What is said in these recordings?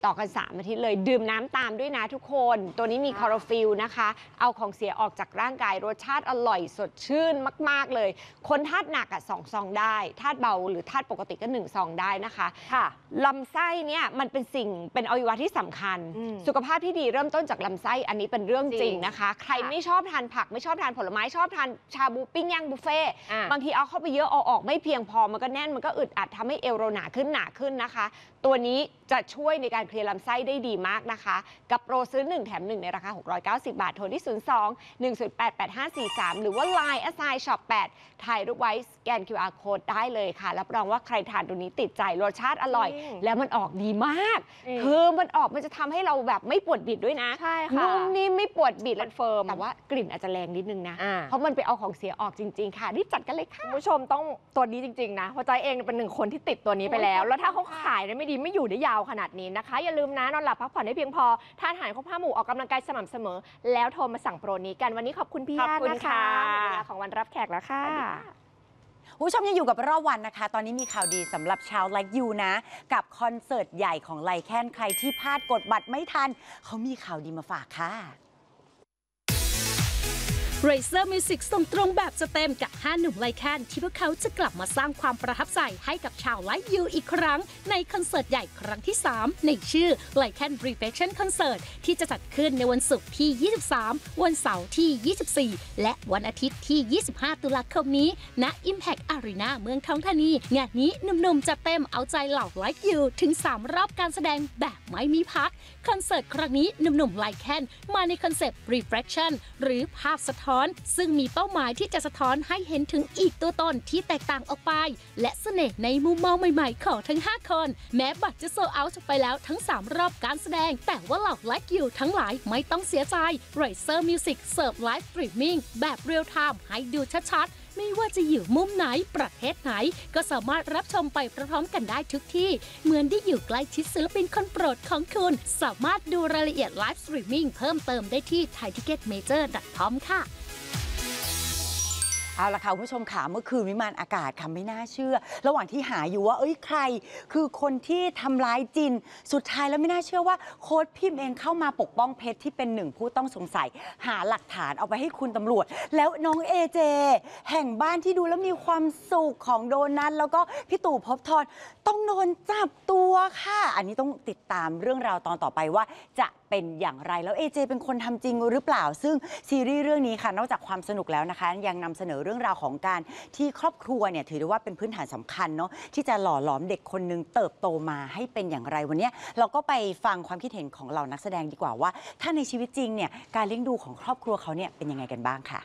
ต่อกัน3 อาทิตย์เลยดื่มน้ำตามด้วยนะทุกคนตัวนี้มีคลอโรฟิลนะคะเอาของเสียออกจากร่างกายรสชาติอร่อยสดชื่นมากๆเลยคนธาตุหนัก2 ซองได้ธาตุเบาหรือธาตุปกติก็1 ซองได้นะคะค่ะลำไส้เนี่ยมันเป็นอวัยวะที่สำคัญสุขภาพที่ดีเริ่มต้นจากลำไส้อันนี้เป็นเรื่องจริงนะคะใครไม่ชอบทานผักไม่ชอบทานผลไม้ชอบทานชาบูปิ้งย่างบุฟเฟ่บางทีเอาเข้าไปเยอะเอาออกไม่เพียงพอมันก็แน่นมันก็อึดอัดทำให้เอวเราหนาขึ้นนะคะตัวนี้จะช่วยในการเคลียร์ลำไส้ได้ดีมากนะคะกับโปรซื้อ1 แถม 1ในราคา690 บาทโทรที่02-108-8543หรือว่า Line @shop 8ถ่ายรูปไว้สแกน QR Code ได้เลยค่ะรับรองว่าใครทานตัวนี้ติดใจรสชาติอร่อยแล้วมันออกดีมากคือมันจะทำให้เราแบบไม่ปวดบิดด้วยนะใช่ค่ะนุ่มนิ่มไม่ปวดบิดและเฟิร์มแต่ว่ากลิ่นอาจจะแรงนิดนึงนะเพราะมันไปเอาของเสียออกจริงๆค่ะรีบจัดกันเลยค่ะคุณผู้ชมต้องตัวนี้จริงๆนะเพราะใจเองเป็น1 คนที่ติดตัวนี้ไปแล้วถ้าเขาขายได้ไม่ดีไม่อยู่ได้ยาวขนาดนี้นะคะอย่าลืมนะนอนหลับพักผ่อนให้เพียงพอทานอาหารครบ 5 หมู่ออกกำลังกายสม่ำเสมอแล้วโทรมาสั่งโปรนี้กันวันนี้ขอบคุณพี่ย่านะคะหมดเวลาของวันรับแขกแล้วค่ะผู้ชมยังอยู่กับรอบวันนะคะตอนนี้มีข่าวดีสำหรับชาวไลค์ยูนะกับคอนเสิร์ตใหญ่ของไลแคนใครที่พลาดกดบัตรไม่ทันเขามีข่าวดีมาฝากค่ะ Razer Music ส่งตรงแบบสเต็มกับ5 หนุ่มไลแคนที่พวกเขาจะกลับมาสร้างความประทับใจให้กับชาวไลค์ยูอีกครั้งในคอนเสิร์ตใหญ่ครั้งที่3ในชื่อ Lycan Reflection Concert ที่จะจัดขึ้นในวันศุกร์ที่ 23 วันเสาร์ที่ 24 และวันอาทิตย์ที่ 25 ตุลาคมนี้ณ Impact Arena เมืองทองธานีงานนี้หนุ่มๆจะเต็มเอาใจเหล่าไลค์ยูถึง3 รอบการแสดงแบบไม่มีพักคอนเสิร์ตครั้งนี้หนุ่มๆไลแคนมาในคอนเซปต์ Reflection หรือภาพสะท้อนซึ่งมีเป้าหมายที่จะสะท้อนให้เห็นถึงอีกตัวตนที่แตกต่างออกไปและเสน่ห์ในมุมมองใหม่ๆของทั้ง5 คนแม้บัตรจะโซลด์เอาท์ไปแล้วทั้ง3 รอบการแสดงแต่ว่าเหล่าไลค์ยูทั้งหลายไม่ต้องเสียใจ Razer Music เสิร์ฟไลฟ์สตรีมมิ่งแบบเรียลไทม์ให้ดูชัดๆไม่ว่าจะอยู่มุมไหนประเทศไหนก็สามารถรับชมไปพร้อมๆกันได้ทุกที่เหมือนได้อยู่ใกล้ชิดศิลปินคนโปรดของคุณสามารถดูรายละเอียดไลฟ์สตรีมมิ่งเพิ่มเติมได้ที่ thaiticketmajor.com ค่ะเอาละค่ะคุณผู้ชมค่ะเมื่อคืนวิมานอากาศค่ะไม่น่าเชื่อระหว่างที่หาอยู่ว่าใครคือคนที่ทำร้ายจินสุดท้ายแล้วไม่น่าเชื่อว่าโค้ชพิมพ์เองเข้ามาปกป้องเพชรที่เป็น1 ผู้ต้องสงสัยหาหลักฐานเอาไปให้คุณตำรวจแล้วน้องเอเจแห่งบ้านที่ดูแล้วมีความสุขของโดนัทแล้วก็พี่ตู่ภพบทรต้องโดนจับตัวค่ะอันนี้ต้องติดตามเรื่องราวตอนต่อไปว่าจะเป็นอย่างไรแล้วเอเจเป็นคนทำจริงหรือเปล่าซึ่งซีรีส์เรื่องนี้ค่ะนอกจากความสนุกแล้วนะคะยังนำเสนอเรื่องราวของการที่ครอบครัวเนี่ยถือได้ว่าเป็นพื้นฐานสำคัญเนาะที่จะหล่อหลอมเด็กคนนึงเติบโตมาให้เป็นอย่างไรวันนี้เราก็ไปฟังความคิดเห็นของเหล่านักแสดงดีกว่าว่าถ้าในชีวิตจริงเนี่ยการเลี้ยงดูของครอบครัวเขาเนี่ยเป็นยังไงกันบ้างค่ะ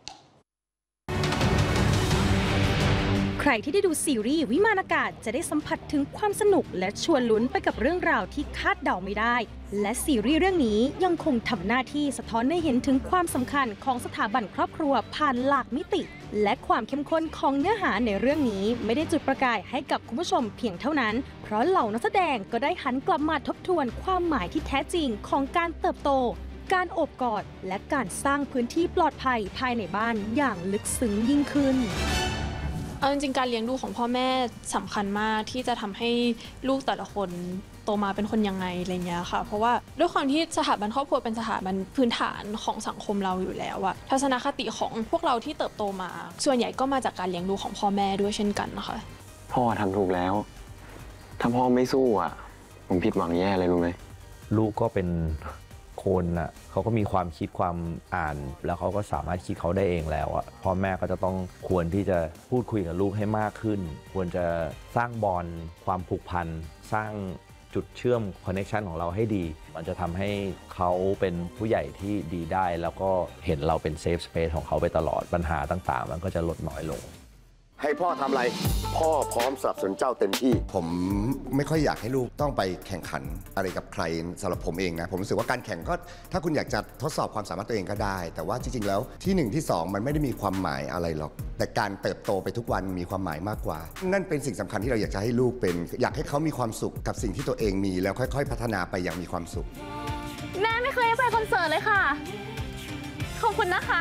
ใครที่ได้ดูซีรีส์วิมานอากาศจะได้สัมผัสถึงความสนุกและชวนลุ้นไปกับเรื่องราวที่คาดเดาไม่ได้และซีรีส์เรื่องนี้ยังคงทำหน้าที่สะท้อนให้เห็นถึงความสำคัญของสถาบันครอบครัวผ่านหลากมิติและความเข้มข้นของเนื้อหาในเรื่องนี้ไม่ได้จุดประกายให้กับคุณผู้ชมเพียงเท่านั้นเพราะเหล่านักแสดงก็ได้หันกลับมาทบทวนความหมายที่แท้จริงของการเติบโตการโอบกอดและการสร้างพื้นที่ปลอดภัยภายในบ้านอย่างลึกซึ้งยิ่งขึ้นเอาจริงๆการเลี้ยงดูของพ่อแม่สำคัญมากที่จะทำให้ลูกแต่ละคนโตมาเป็นคนยังไงอะไรเงี้ยค่ะเพราะว่าด้วยความที่สถาบันครอบครัวเป็นสถาบันพื้นฐานของสังคมเราอยู่แล้วอะทัศนคติของพวกเราที่เติบโตมาส่วนใหญ่ก็มาจากการเลี้ยงดูของพ่อแม่ด้วยเช่นกันนะคะพ่อทำถูกแล้วถ้าพ่อไม่สู้อะผมผิดหวังแย่เลยรู้ไหมลูกก็เป็นคนน่ะเขาก็มีความคิดความอ่านแล้วเขาก็สามารถคิดเขาได้เองแล้วอ่ะพ่อแม่ก็จะต้องควรที่จะพูดคุยกับลูกให้มากขึ้นควรจะสร้างบอนด์ความผูกพันสร้างจุดเชื่อมคอนเนคชันของเราให้ดีมันจะทำให้เขาเป็นผู้ใหญ่ที่ดีได้แล้วก็เห็นเราเป็นเซฟสเปซของเขาไปตลอดปัญหาต่างๆมันก็จะลดน้อยลงให้พ่อทำอะไรพ่อพร้อมสนับสนุนเจ้าเต็มที่ผมไม่ค่อยอยากให้ลูกต้องไปแข่งขันอะไรกับใครสำหรับผมเองนะผมรู้สึกว่าการแข่งก็ถ้าคุณอยากจะทดสอบความสามารถตัวเองก็ได้แต่ว่าจริงๆแล้วที่1ที่2มันไม่ได้มีความหมายอะไรหรอกแต่การเติบโตไปทุกวันมีความหมายมากกว่านั่นเป็นสิ่งสำคัญที่เราอยากจะให้ลูกเป็นอยากให้เขามีความสุขกับสิ่งที่ตัวเองมีแล้วค่อยๆพัฒนาไปอย่างมีความสุขแม่ไม่เคยไปคอนเสิร์ตเลยค่ะขอบคุณนะคะ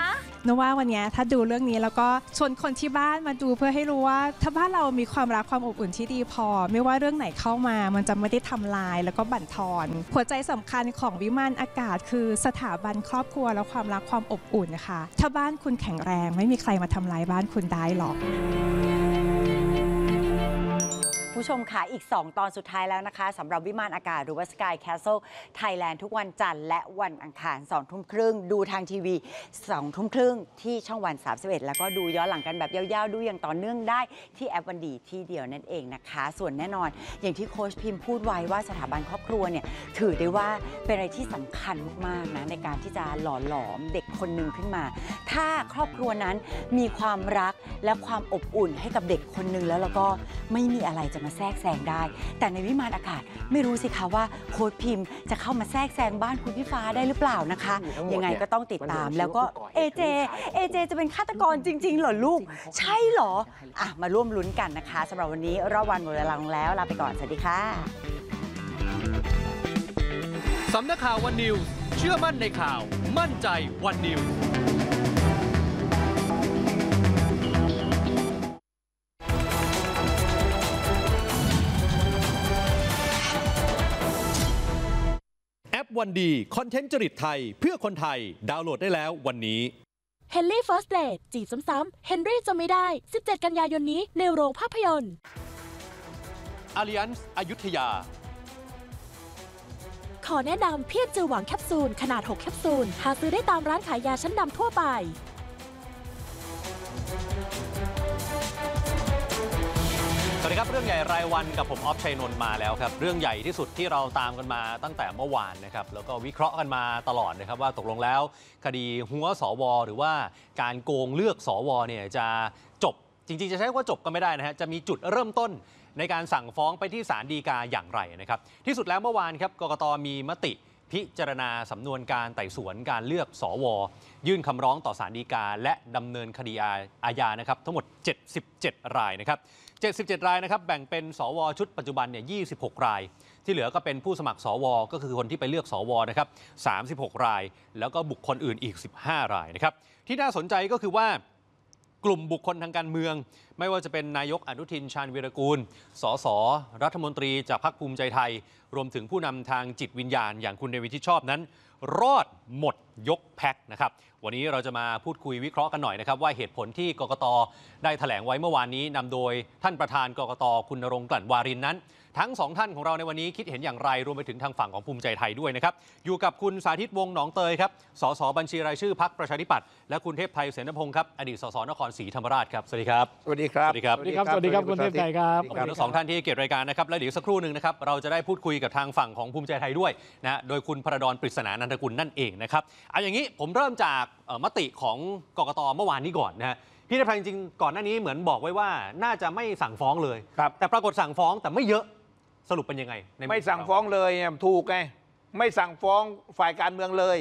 นึกว่าวันนี้ถ้าดูเรื่องนี้แล้วก็ชวนคนที่บ้านมาดูเพื่อให้รู้ว่าถ้าบ้านเรามีความรักความอบอุ่นที่ดีพอไม่ว่าเรื่องไหนเข้ามามันจะไม่ได้ทำลายแล้วก็บั่นทอนหัวใจสำคัญของวิมานอากาศคือสถาบันครอบครัวและความรักความอบอุ่นนะคะถ้าบ้านคุณแข็งแรงไม่มีใครมาทำลายบ้านคุณได้หรอกผู้ชมค่ะอีก2ตอนสุดท้ายแล้วนะคะสำหรับวิมานอากาศหรือว่า Sky Castle Thailand ทุกวันจันทร์และวันอังคาร 20:30 น.ดูทางทีวี 20:30 น.ที่ช่องวัน 31 แล้วก็ดูย้อนหลังกันแบบยาวๆดูอย่างต่อเนื่องได้ที่แอปวันดีที่เดียวนั่นเองนะคะส่วนแน่นอนอย่างที่โค้ชพิมพ์พูดไว้ว่าสถาบันครอบครัวเนี่ยถือได้ว่าเป็นอะไรที่สำคัญมากๆนะในการที่จะหล่อหลอมเด็กคนหนึ่งขึ้นมาถ้าครอบครัวนั้นมีความรักและความอบอุ่นให้กับเด็กคนหนึ่งแล้วก็ไม่มีอะไรจะมาแทรกแซงได้แต่ในวิมานอากาศไม่รู้สิคะว่าโค้ชพิมพ์จะเข้ามาแทรกแซงบ้านคุณพี่ฟ้าได้หรือเปล่านะคะยังไงก็ต้องติดตามแล้วก็เอเจจะเป็นฆาตกรจริงๆเหรอลูกใช่เหรออ่ะมาร่วมลุ้นกันนะคะสำหรับวันนี้รอบวันหมดเวลาลงแล้วลาไปก่อนสวัสดีค่ะสำนักข่าววันนิวเชื่อมั่นในข่าวมั่นใจวันนิวแอปวันดีคอนเทนต์จริตไทยเพื่อคนไทยดาวน์โหลดได้แล้ววันนี้ Henry First Date จีบซ้ำๆ Henry จะไม่ได้ 17 กันยายนนี้ในโรงภาพยนตร์ Allianz อยุธยาขอแนะนำเพียรจือหวังแคปซูลขนาด 6 แคปซูลหาซื้อได้ตามร้านขายยาชั้นนำทั่วไปสวัสดีครับเรื่องใหญ่รายวันกับผมออฟชัยนนท์มาแล้วครับเรื่องใหญ่ที่สุดที่เราตามกันมาตั้งแต่เมื่อวานนะครับแล้วก็วิเคราะห์กันมาตลอดนะครับว่าตกลงแล้วคดีหัวสวหรือว่าการโกงเลือกสวเนี่ยจะจบจริงๆจะใช้ว่าจบก็ไม่ได้นะฮะจะมีจุดเริ่มต้นในการสั่งฟ้องไปที่ศาลฎีกาอย่างไรนะครับที่สุดแล้วเมื่อวานครับกกต.มีมติพิจารณาสำนวนการไต่สวนการเลือกสวยื่นคำร้องต่อศาลฎีกาและดำเนินคดีอาญานะครับทั้งหมด77รายนะครับ77รายนะครับแบ่งเป็นสวชุดปัจจุบันเนี่ย26รายที่เหลือก็เป็นผู้สมัครสวก็คือคนที่ไปเลือกสวนะครับ36รายแล้วก็บุคคลอื่นอีก15รายนะครับที่น่าสนใจก็คือว่ากลุ่มบุคคลทางการเมืองไม่ว่าจะเป็นนายกอนุทินชาญวีรกูลสสรัฐมนตรีจากพรรคภูมิใจไทยรวมถึงผู้นำทางจิตวิญญาณอย่างคุณเนวินชิดชอบนั้นรอดหมดยกแพ็คนะครับวันนี้เราจะมาพูดคุยวิเคราะห์กันหน่อยนะครับว่าเหตุผลที่กกต.ได้แถลงไว้เมื่อวานนี้นำโดยท่านประธานกกต.คุณณรงค์ กลั่นวารินนั้นทั้งสองท่านของเราในวันนี้คิดเห็นอย่างไรรวมไปถึงทางฝั่งของภูมิใจไทยด้วยนะครับอยู่กับคุณสาธิตวงศ์หนองเตยครับสสบัญชีรายชื่อพรรคประชาธิปัตย์และคุณเทพไทยเสนพงศ์ครับอดีตสสนครศรีธรรมราชครับสวัสดีครับสวัสดีครับสวัสดีครับสวัสดีครับสวัสดีครับคุณเทพไทยครับขอบคุณทั้งสองท่านที่เกียรติรายการนะครับและเดี๋ยวสักครู่หนึ่งนะครับเราจะได้พูดคุยกับทางฝั่งของภูมิใจไทยด้วยนะโดยคุณพระดรปริศนานันทกุลนั่นเองนะครับเอาอย่างนี้ผมเริ่มจากมติของกกต.เมื่อวานนี้ก่อนนะฮะพี่เทพไทยจริงๆก่อนหน้านี้เหมือนบอกไว้ว่าน่าจะไม่สั่งฟ้องเลยแต่ปรากฏสั่งฟ้องแต่ไม่เยอะสรุปเป็นยังไงไม่สั่งฟ้องเลยถูกไงไม่สั่งฟ้องฝ่ายการเมืองเลย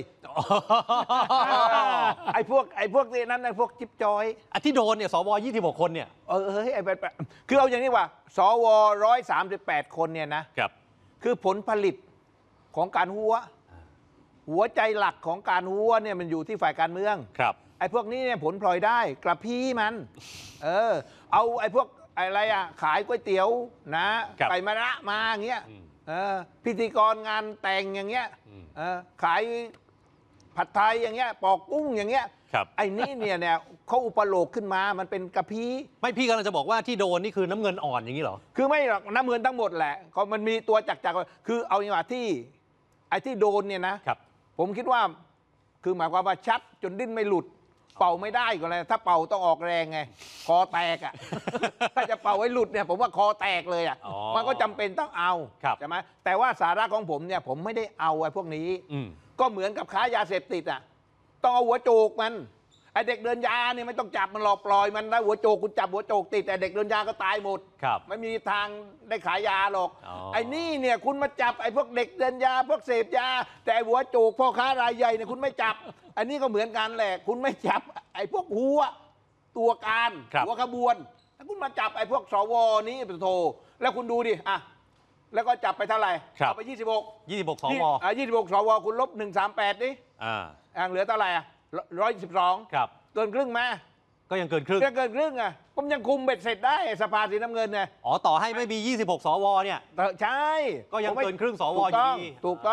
ไอ้พวกนี้นั้นไอ้พวกจิ๊บจอยที่โดนเนี่ยสว26คนเนี่ยคือเอาอย่างนี้ว่าสว138คนเนี่ยนะครับคือผลผลิตของการหัวใจหลักของการหัวเนี่ยมันอยู่ที่ฝ่ายการเมืองครับไอ้พวกนี้เนี่ยผลพลอยได้กระพี้มันเอาไอ้พวกอะไรขายก๋วยเตี๋ยวนะไก่มะระมาอย่างเงี้ยพิธีกรงานแต่งอย่างเงี้ยขายผัดไทยอย่างเงี้ยปอกกุ้งอย่างเงี้ยไอ้นี่เนี่ยเขาอุปโลกขึ้นมามันเป็นกระพี้ไม่พี่กำลังจะบอกว่าที่โดนนี่คือน้ำเงินอ่อนอย่างนี้เหรอคือไม่หรอกน้ำเงินทั้งหมดแหละก็มันมีตัวจักคือเอาอย่างว่าที่ไอ้ที่โดนเนี่ยนะผมคิดว่าคือหมายความว่าชัดจนดิ้นไม่หลุดเป่าไม่ได้ก็เลยถ้าเป่าต้องออกแรงไงคอแตกถ้าจะเป่าไว้หลุดเนี่ยผมว่าคอแตกเลยมันก็จำเป็นต้องเอาใช่ไหมแต่ว่าสาระของผมเนี่ยผมไม่ได้เอาไอ้พวกนี้ก็เหมือนกับค้ายาเสพติดต้องเอาหัวโจกมันไอ้เด็กเดินยาเนี่ยไม่ต้องจับมันหลอกปล่อยมันได้หัวโจกคุณจับหัวโจกติดแต่เด็กเดินยาก็ตายหมดไม่มีทางได้ขายยาหรอกไอ้นี่เนี่ยคุณมาจับไอ้พวกเด็กเดินยาพวกเสพยาแต่หัวโจกพ่อค้ารายใหญ่เนี่ยคุณไม่จับอันนี้ก็เหมือนกันแหละคุณไม่จับไอ้พวกหัวตัวการหัวขบวนถ้าคุณมาจับไอ้พวกสวนี้โธ่แล้วคุณดูดิแล้วก็จับไปเท่าไหร่เอาไป26สว 26 สวคุณลบ138ดิเหลือเท่าไหร่112 เกินครึ่งไหมก็ยังเกินครึ่งยังเกินครึ่งอ่ะผมยังคุมเบ็ดเสร็จได้สภาสีน้ำเงินไงอ๋อต่อให้ไม่มี 26 สวเนี่ยใช่ก็ยังเกินครึ่งสวอยู่ดีถูกต้อง